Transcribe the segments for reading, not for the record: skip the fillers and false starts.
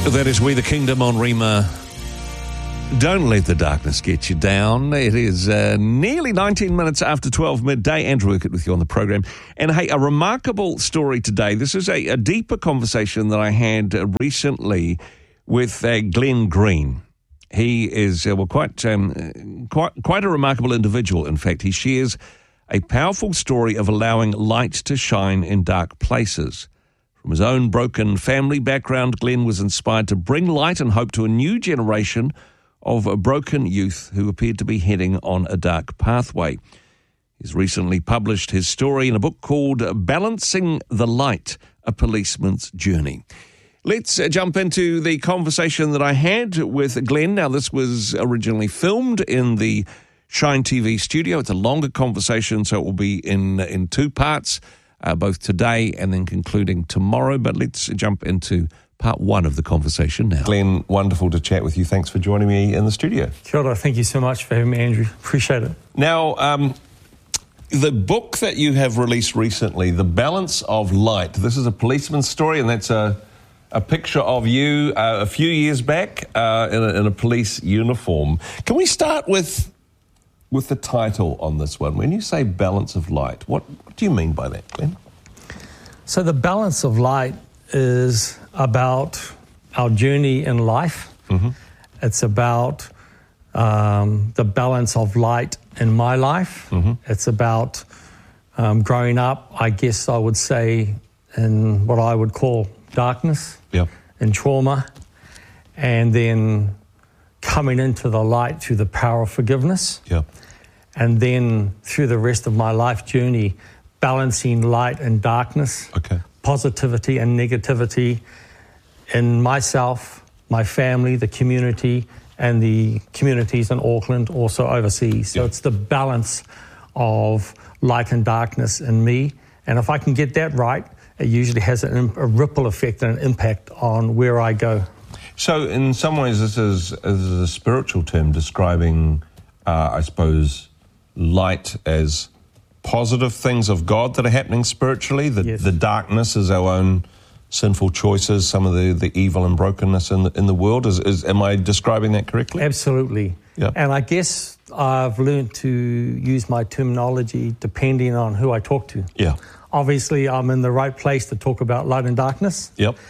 That is We the Kingdom on Rhema. Don't let the darkness get you down. It is nearly 19 minutes after 12 midday. Andrew Urquhart with you on the program. And hey, a remarkable story today. This is a deeper conversation that I had recently with Glenn Green. He is quite a remarkable individual. In fact, he shares a powerful story of allowing light to shine in dark places. From his own broken family background, Glenn was inspired to bring light and hope to a new generation of broken youth who appeared to be heading on a dark pathway. He's recently published his story in a book called Balancing the Light, A Policeman's Journey. Let's jump into the conversation that I had with Glenn. Now, this was originally filmed in the Shine TV studio. It's a longer conversation, so it will be in two parts. Both today and then concluding tomorrow. But let's jump into part one of the conversation now. Glenn, wonderful to chat with you. Thanks for joining me in the studio. Kia ora. Thank you so much for having me, Andrew. Appreciate it. Now, the book that you have released recently, The Balance of Light, this is a policeman's story, and that's a picture of you a few years back in a police uniform. Can we start with the title on this one? When you say balance of light, what do you mean by that, Glenn? So the balance of light is about our journey in life. Mm-hmm. It's about the balance of light in my life. Mm-hmm. It's about growing up, I guess I would say, in what I would call darkness, and trauma, and then coming into the light through the power of forgiveness. And then through the rest of my life journey, balancing light and darkness, positivity and negativity in myself, my family, the community, and the communities in Auckland, also overseas. So it's the balance of light and darkness in me. And if I can get that right, it usually has a ripple effect and an impact on where I go. So in some ways, this is a spiritual term describing, I suppose, light as positive things of God that are happening spiritually. The darkness is our own sinful choices, some of the evil and brokenness in the world. Am I describing that correctly? Absolutely. And I guess I've learned to use my terminology depending on who I talk to. Obviously, I'm in the right place to talk about light and darkness.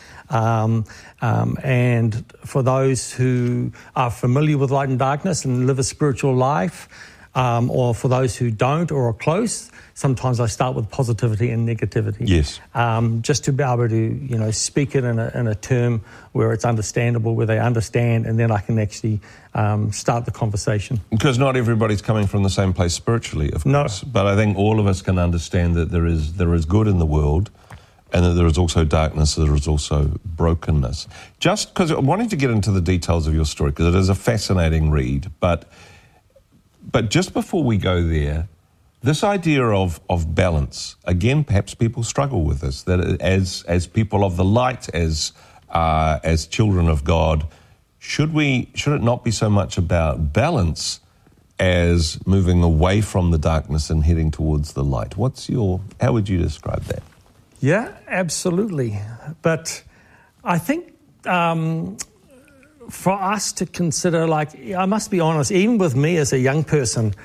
And for those who are familiar with light and darkness and live a spiritual life, or for those who don't or are close, sometimes I start with positivity and negativity. Just to be able to, speak it in a term where it's understandable, where they understand, and then I can actually start the conversation. Because not everybody's coming from the same place spiritually, of course. But I think all of us can understand that there is good in the world, and that there is also darkness, there is also brokenness. Just because I'm wanting to get into the details of your story, because it is a fascinating read, but just before we go there, this idea of balance, again, perhaps people struggle with this, that as people of the light, as children of God, should it not be so much about balance as moving away from the darkness and heading towards the light? How would you describe that? Yeah, absolutely. But I think for us to consider, I must be honest, even with me as a young person,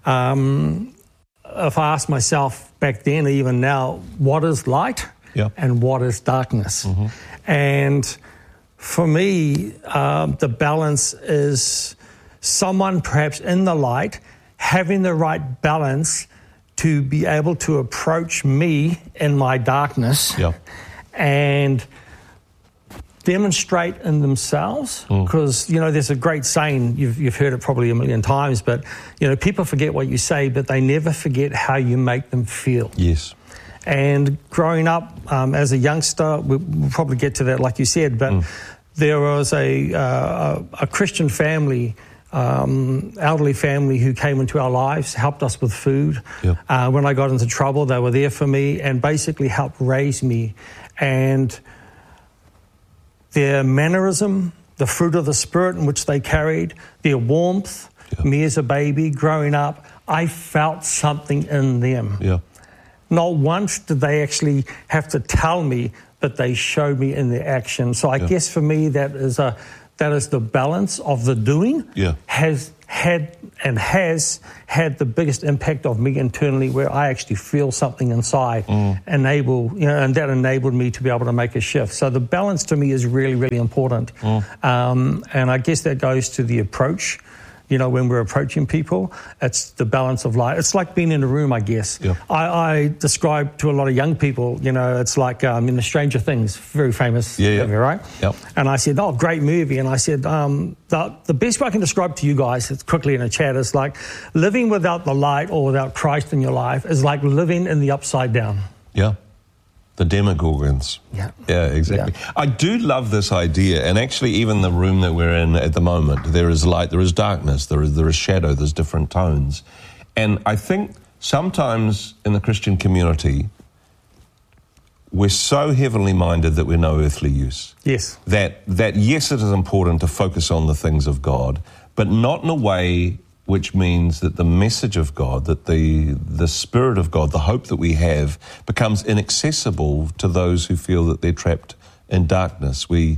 if I ask myself back then, even now, what is light and what is darkness? Mm-hmm. And for me, the balance is someone perhaps in the light having the right balance to be able to approach me in my darkness and demonstrate in themselves, because there's a great saying, you've heard it probably a million times, but people forget what you say, but they never forget how you make them feel. And growing up as a youngster, we'll probably get to that like you said, but there was a Christian family, elderly family who came into our lives, helped us with food. When I got into trouble, they were there for me and basically helped raise me. And their mannerism, the fruit of the Spirit in which they carried, their warmth, me as a baby growing up, I felt something in them. Not once did they actually have to tell me, but they show me in their action. So I guess for me that is the balance of the doing has had the biggest impact of me internally, where I actually feel something inside, and that enabled me to be able to make a shift. So the balance to me is really, really important. And I guess that goes to the approach. When we're approaching people, it's the balance of light. It's like being in a room, I guess. Yeah. I describe to a lot of young people, it's like in the Stranger Things, very famous movie, right? Yep. And I said, great movie. And I said, the best way I can describe to you guys, it's quickly in a chat, is like living without the light or without Christ in your life is like living in the upside down. Yeah. The Demogorgons. Yeah, exactly. Yeah. I do love this idea, and actually even the room that we're in at the moment, there is light, there is darkness, there is shadow, there's different tones. And I think sometimes in the Christian community, we're so heavenly minded that we're no earthly use. Yes. That yes, it is important to focus on the things of God, but not in a way which means that the message of God, that the Spirit of God, the hope that we have, becomes inaccessible to those who feel that they're trapped in darkness. We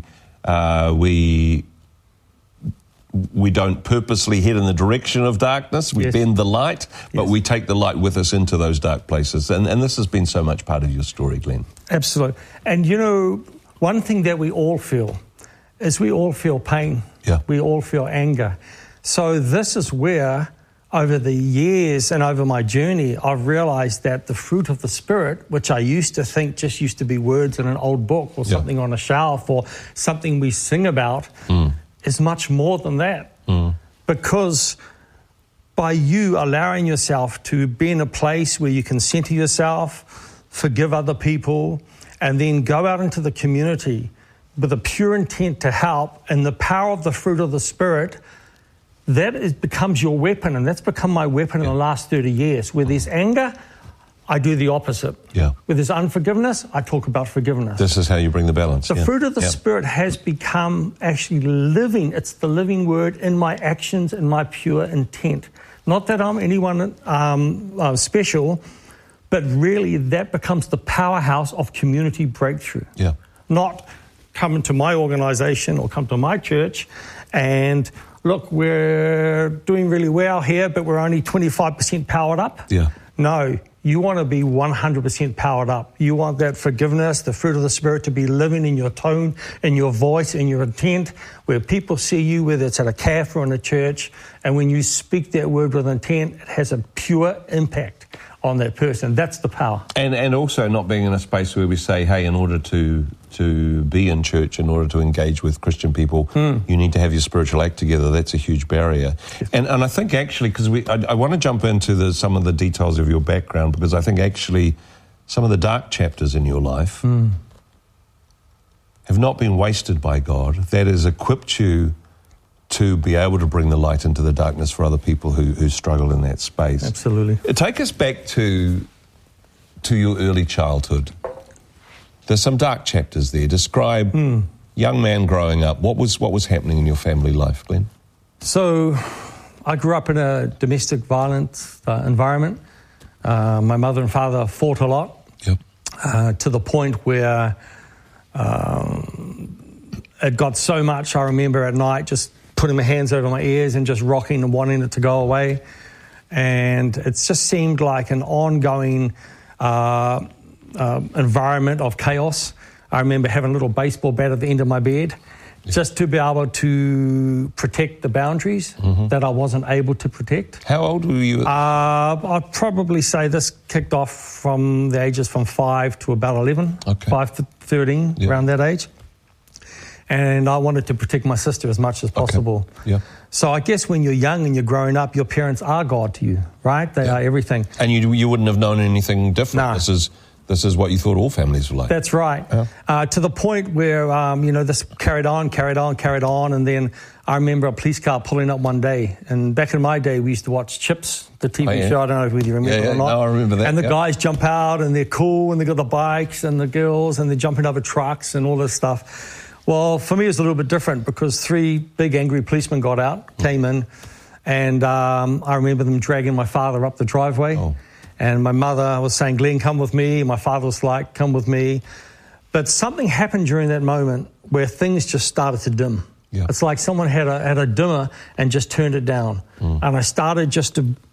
don't purposely head in the direction of darkness. We bend the light, but we take the light with us into those dark places. And this has been so much part of your story, Glenn. Absolutely. And one thing that we all feel is we all feel pain. Yeah. We all feel anger. So this is where, over the years and over my journey, I've realized that the fruit of the Spirit, which I used to think just used to be words in an old book or something on a shelf or something we sing about, is much more than that. Because by you allowing yourself to be in a place where you can center yourself, forgive other people, and then go out into the community with a pure intent to help, and the power of the fruit of the Spirit, becomes your weapon, and that's become my weapon in the last 30 years. Where there's anger, I do the opposite. Yeah. Where there's unforgiveness, I talk about forgiveness. This is how you bring the balance. The fruit of the Spirit has become actually living. It's the living word in my actions and my pure intent. Not that I'm anyone special, but really that becomes the powerhouse of community breakthrough. Yeah. Not come into my organization or come to my church and look, we're doing really well here, but we're only 25% powered up. Yeah. No, you want to be 100% powered up. You want that forgiveness, the fruit of the Spirit to be living in your tone, in your voice, in your intent, where people see you, whether it's at a cafe or in a church, and when you speak that word with intent, it has a pure impact on that person. That's the power. And also not being in a space where we say, hey, in order to be in church, in order to engage with Christian people, you need to have your spiritual act together. That's a huge barrier. And I think actually, because I want to jump into some of the details of your background, because I think actually some of the dark chapters in your life have not been wasted by God. That has equipped you to be able to bring the light into the darkness for other people who struggle in that space. Absolutely. Take us back to your early childhood. There's some dark chapters there. Describe young man growing up. What was happening in your family life, Glenn? So I grew up in a domestic violence environment. My mother and father fought a lot, to the point where it got so much, I remember at night just putting my hands over my ears and just rocking and wanting it to go away. And it just seemed like an ongoing environment of chaos. I remember having a little baseball bat at the end of my bed just to be able to protect the boundaries that I wasn't able to protect. How old were you? I'd probably say this kicked off from the ages from 5 to about 11, 5 to 13, around that age. And I wanted to protect my sister as much as possible. Yeah. So I guess when you're young and you're growing up, your parents are God to you, right? They are everything. And you wouldn't have known anything different. No. This is what you thought all families were like. That's right. Yeah. To the point where, this carried on. And then I remember a police car pulling up one day. And back in my day, we used to watch Chips, the TV show. I don't know if you remember or not. No, I remember that. And the guys jump out and they're cool and they got the bikes and the girls and they're jumping over trucks and all this stuff. Well, for me, it was a little bit different because 3 big angry policemen got out, came in, and I remember them dragging my father up the driveway. And my mother was saying, Glenn, come with me. My father was like, come with me. But something happened during that moment where things just started to dim. Yeah. It's like someone had a dimmer and just turned it down. And I started just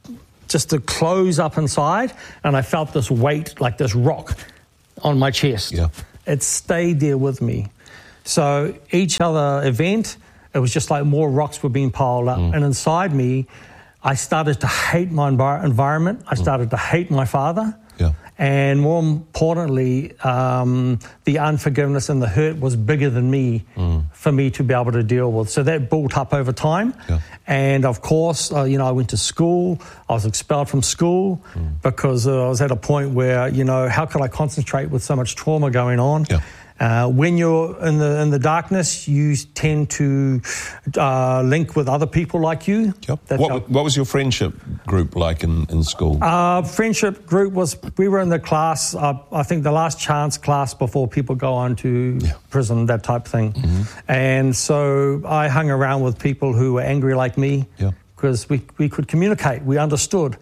to close up inside, and I felt this weight, like this rock on my chest. Yeah. It stayed there with me. So each other event, it was just like more rocks were being piled up. And inside me, I started to hate my environment. I started to hate my father. Yeah. And more importantly, the unforgiveness and the hurt was bigger than me for me to be able to deal with. So that built up over time. Yeah. And of course, I went to school. I was expelled from school because I was at a point where, how could I concentrate with so much trauma going on? Yeah. When you're in the darkness, you tend to link with other people like you. Yep. What was your friendship group like in school? Friendship group we were in the class, I think the last chance class before people go on to prison, that type of thing. And so I hung around with people who were angry like me because we could communicate, we understood.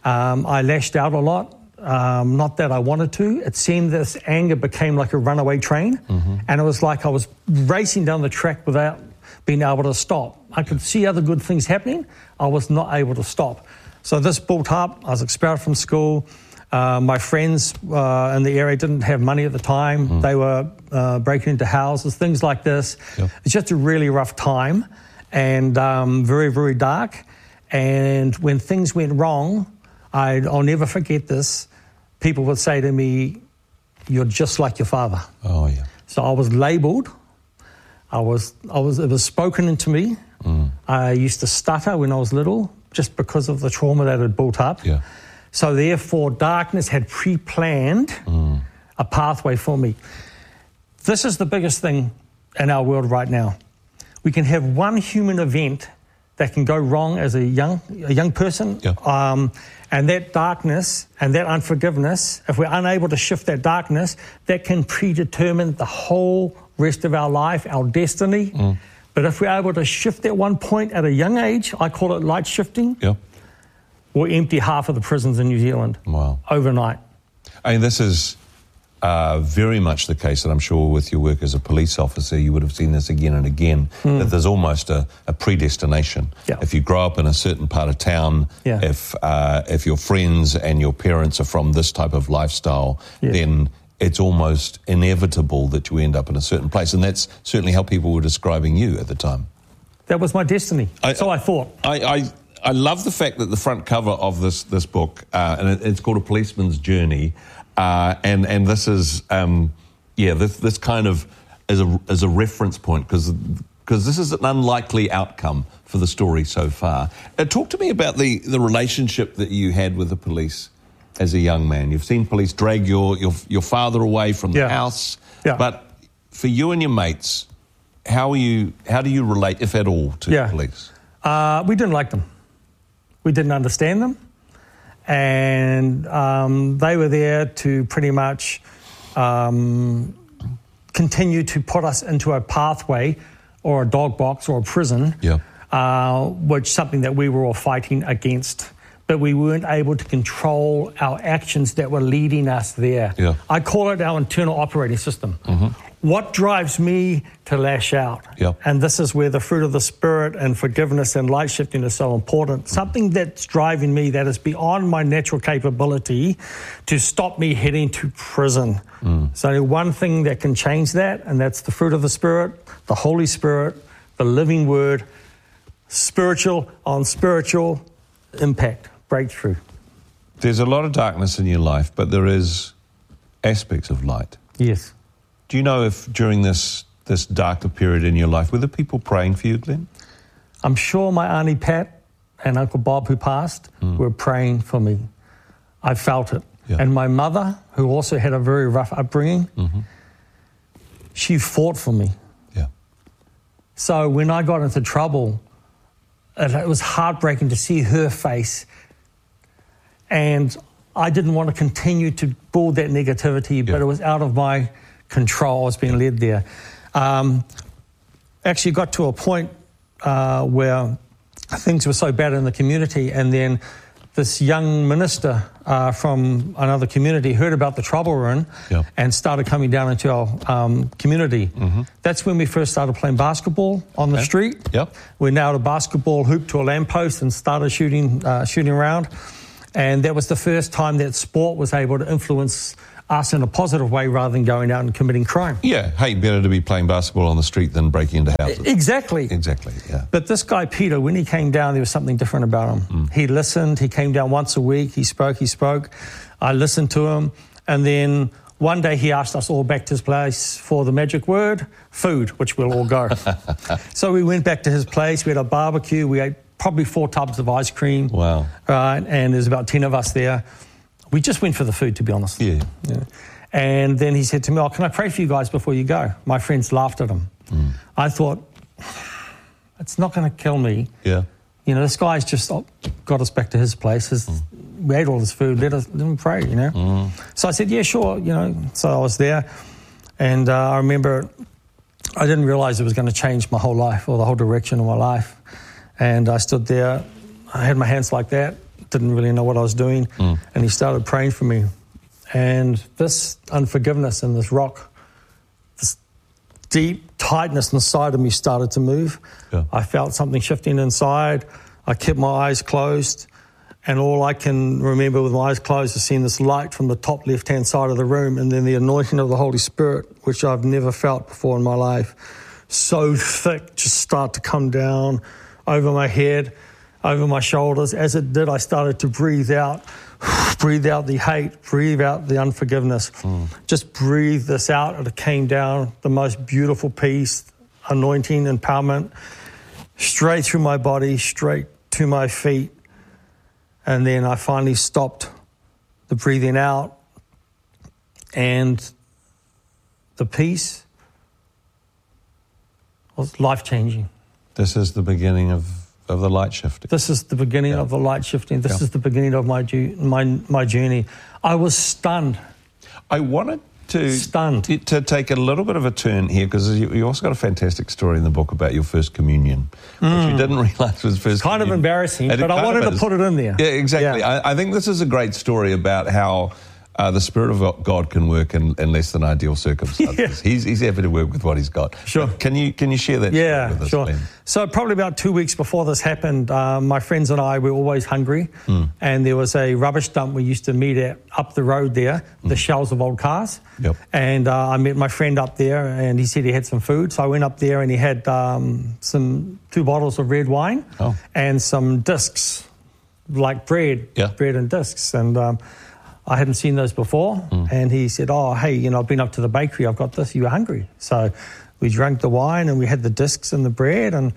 I lashed out a lot. Not that I wanted to. It seemed this anger became like a runaway train, and it was like I was racing down the track without being able to stop. I could see other good things happening. I was not able to stop. So this built up. I was expelled from school. My friends in the area didn't have money at the time. They were breaking into houses, things like this. It's just a really rough time and very, very dark. And when things went wrong, I'll never forget this. People would say to me, "You're just like your father." Oh, yeah. So I was labelled. It was spoken into me. I used to stutter when I was little just because of the trauma that had built up. Yeah. So therefore, darkness had pre-planned a pathway for me. This is the biggest thing in our world right now. We can have one human event that can go wrong as a young person. Yeah. And that darkness and that unforgiveness, if we're unable to shift that darkness, that can predetermine the whole rest of our life, our destiny. But if we're able to shift that one point at a young age, I call it light shifting, we'll empty half of the prisons in New Zealand overnight. I mean, this is very much the case, and I'm sure with your work as a police officer, you would have seen this again and again, that there's almost a predestination. Yeah. If you grow up in a certain part of town, if your friends and your parents are from this type of lifestyle, then it's almost inevitable that you end up in a certain place. And that's certainly how people were describing you at the time. That was my destiny. So I thought. I love the fact that the front cover of this book, and it's called A Policeman's Journey, and this is, this kind of is a reference point because this is an unlikely outcome for the story so far. Talk to me about the relationship that you had with the police as a young man. You've seen police drag your father away from the house, but for you and your mates, how do you relate, if at all, to the police? We didn't like them. We didn't understand them. And they were there to pretty much continue to put us into a pathway or a dog box or a prison, which something that we were all fighting against. But we weren't able to control our actions that were leading us there. Yeah. I call it our internal operating system. What drives me to lash out? And this is where the fruit of the Spirit and forgiveness and light shifting is so important. Something that's driving me that is beyond my natural capability to stop me heading to prison. There's only one thing that can change that, and that's the fruit of the Spirit, the Holy Spirit, the living Word, spiritual on spiritual impact, breakthrough. There's a lot of darkness in your life, but there is aspects of light. Yes. Do you know if during this darker period in your life, were there people praying for you, Glenn? I'm sure my Auntie Pat and Uncle Bob, who passed, were praying for me. I felt it. And my mother, who also had a very rough upbringing, she fought for me. So when I got into trouble, it was heartbreaking to see her face. And I didn't want to continue to build that negativity, but it was out of my control. I was being led there. Actually got to a point where things were so bad in the community, and then this young minister from another community heard about the trouble we're in and started coming down into our community. That's when we first started playing basketball on the street. We nailed a basketball hoop to a lamppost and started shooting around. And that was the first time that sport was able to influence us in a positive way rather than going out and committing crime. Yeah, hey, better to be playing basketball on the street than breaking into houses. Exactly, yeah. But this guy, Peter, when he came down, there was something different about him. He listened, he came down once a week, he spoke. I listened to him, and then one day he asked us all back to his place for the magic word, food, which we'll all go. So we went back to his place, we had a barbecue, we ate probably 4 tubs of ice cream. Wow. Right, and there's about 10 of us there. We just went for the food, to be honest. Yeah. And then he said to me, can I pray for you guys before you go? My friends laughed at him. I thought, it's not going to kill me. Yeah. You know, this guy's just got us back to his place. We ate all this food. Let him pray, you know. So I said, yeah, sure, you know. So I was there. And I remember I didn't realize it was going to change my whole life or the whole direction of my life. And I stood there. I had my hands like that. Didn't really know what I was doing. And he started praying for me. And this unforgiveness and this rock, this deep tightness inside of me started to move. I felt something shifting inside. I kept my eyes closed. And all I can remember with my eyes closed is seeing this light from the top left-hand side of the room, and then the anointing of the Holy Spirit, which I've never felt before in my life, so thick, just start to come down over my head, over my shoulders. As it did, I started to breathe out the hate, breathe out the unforgiveness. Just breathe this out, and it came down, the most beautiful peace, anointing, empowerment, straight through my body, straight to my feet. And then I finally stopped the breathing out, and the peace was life-changing. This is the beginning of the light shifting. This is the beginning of the light shifting. This is the beginning of my journey. I was stunned. I wanted to take a little bit of a turn here, because you also got a fantastic story in the book about your first communion, which you didn't realise was first kind communion. of embarrassing, but I wanted to put it in there. Yeah, exactly. Yeah. I think this is a great story about how the Spirit of God can work in less than ideal circumstances. He's happy to work with what he's got. Sure. Can you share that story with us, sure. Ben? So probably about 2 weeks before this happened, my friends and I were always hungry, and there was a rubbish dump we used to meet at up the road there, the shells of old cars. And I met my friend up there, and he said he had some food. So I went up there, and he had 2 bottles of red wine and some discs, like bread and discs. And I hadn't seen those before. And he said, hey, I've been up to the bakery. I've got this. You were hungry. So we drank the wine, and we had the discs and the bread. And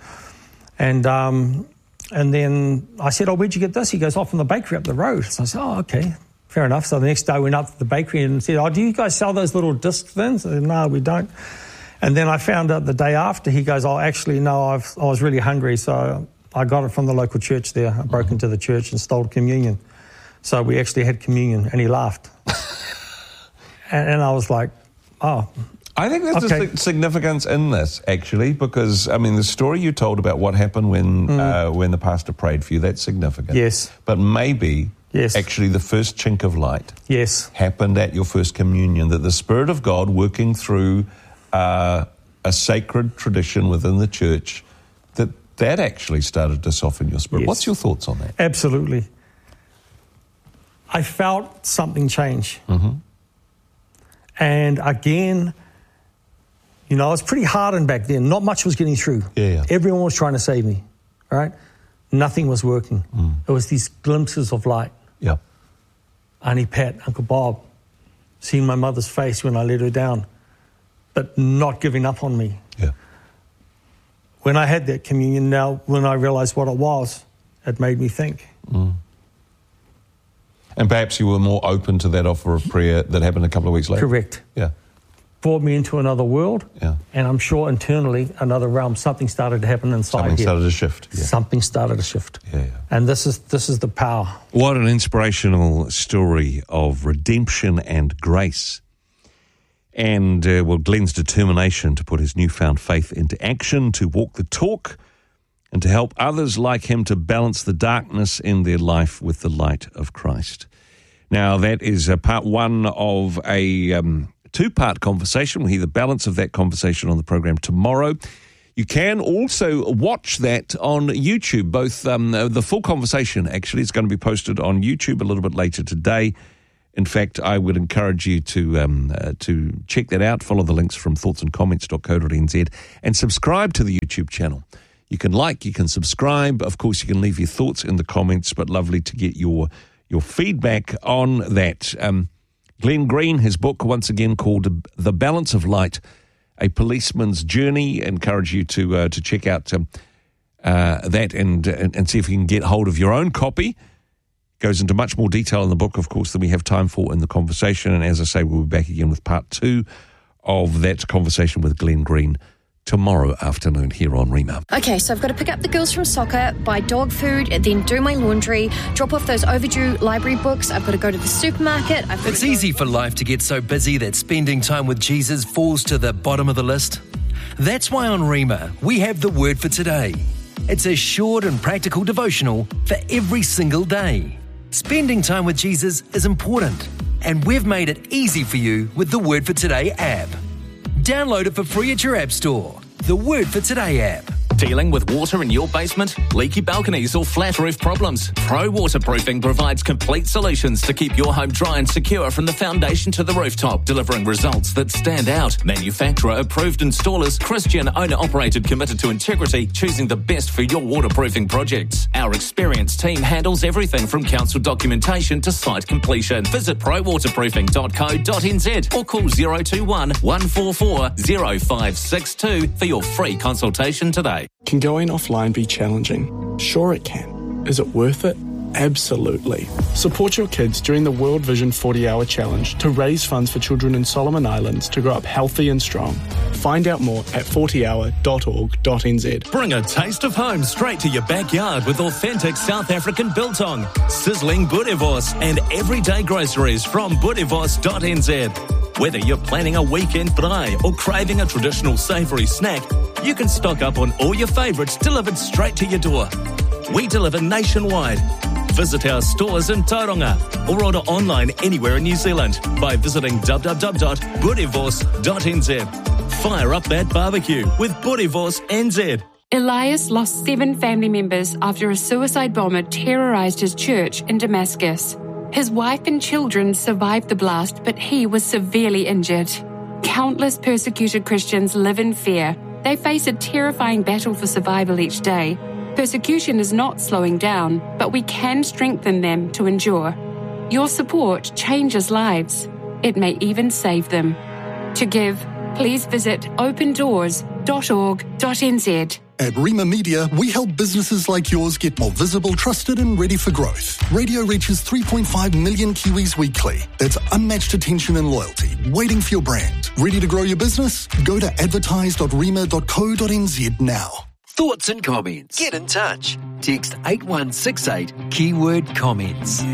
then I said, where'd you get this? He goes, from the bakery up the road. So I said, okay, fair enough. So the next day I went up to the bakery and said, do you guys sell those little disc things? I said, no, we don't. And then I found out the day after, he goes, actually, no, I was really hungry. So I got it from the local church there. I broke into the church and stole communion. So we actually had communion, and he laughed. and I was like, I think there's a significance in this, actually, because, the story you told about what happened when the pastor prayed for you, that's significant. Yes. But maybe, actually, the first chink of light happened at your first communion, that the Spirit of God working through a sacred tradition within the church, that actually started to soften your spirit. What's your thoughts on that? Absolutely. I felt something change. And again, I was pretty hardened back then. Not much was getting through. Everyone was trying to save me, right? Nothing was working. It was these glimpses of light. Auntie Pat, Uncle Bob, seeing my mother's face when I let her down, but not giving up on me. When I had that communion, now when I realized what it was, it made me think. And perhaps you were more open to that offer of prayer that happened a couple of weeks later. Correct. Brought me into another world, and I'm sure internally, another realm. Something started to happen inside Something started to shift. Something started to shift. And this is the power. What an inspirational story of redemption and grace. And, Glenn's determination to put his newfound faith into action, to walk the talk, and to help others like him to balance the darkness in their life with the light of Christ. Now, that is part one of a two-part conversation. We'll hear the balance of that conversation on the program tomorrow. You can also watch that on YouTube. Both the full conversation, actually, is going to be posted on YouTube a little bit later today. In fact, I would encourage you to check that out. Follow the links from thoughtsandcomments.co.nz and subscribe to the YouTube channel. You can like, you can subscribe. Of course, you can leave your thoughts in the comments, but lovely to get your feedback on that. Glenn Green, his book, once again, called The Balance of Light, A Policeman's Journey. I encourage you to check out that and see if you can get hold of your own copy. Goes into much more detail in the book, of course, than we have time for in the conversation. And as I say, we'll be back again with part two of that conversation with Glenn Green tomorrow afternoon here on Rima. Okay, so I've got to pick up the girls from soccer, buy dog food, then do my laundry, drop off those overdue library books. I've got to go to the supermarket. It's easy for life to get so busy that spending time with Jesus falls to the bottom of the list. That's why on Rima, we have the Word for Today. It's a short and practical devotional for every single day. Spending time with Jesus is important, and we've made it easy for you with the Word for Today app. Download it for free at your app store. The Word for Today app. Dealing with water in your basement, leaky balconies or flat roof problems? Pro Waterproofing provides complete solutions to keep your home dry and secure from the foundation to the rooftop, delivering results that stand out. Manufacturer approved installers, Christian owner operated, committed to integrity, choosing the best for your waterproofing projects. Our experienced team handles everything from council documentation to site completion. Visit prowaterproofing.co.nz or call 021 144 0562 for your free consultation today. Can going offline be challenging? Sure it can. Is it worth it? Absolutely. Support your kids during the World Vision 40-Hour Challenge to raise funds for children in Solomon Islands to grow up healthy and strong. Find out more at 40hour.org.nz. Bring a taste of home straight to your backyard with authentic South African biltong, sizzling boerewors and everyday groceries from boerewors.nz. Whether you're planning a weekend braai or craving a traditional savoury snack, you can stock up on all your favourites delivered straight to your door. We deliver nationwide. Visit our stores in Tauranga or order online anywhere in New Zealand by visiting www.boerewors.nz. Fire up that barbecue with Boerewors NZ. Elias lost 7 family members after a suicide bomber terrorized his church in Damascus. His wife and children survived the blast, but he was severely injured. Countless persecuted Christians live in fear. They face a terrifying battle for survival each day. Persecution is not slowing down, but we can strengthen them to endure. Your support changes lives. It may even save them. To give, please visit opendoors.org.nz. At Rima Media, we help businesses like yours get more visible, trusted and ready for growth. Radio reaches 3.5 million Kiwis weekly. That's unmatched attention and loyalty, waiting for your brand. Ready to grow your business? Go to advertise.rima.co.nz now. Thoughts and comments. Get in touch. Text 8168, keyword comments.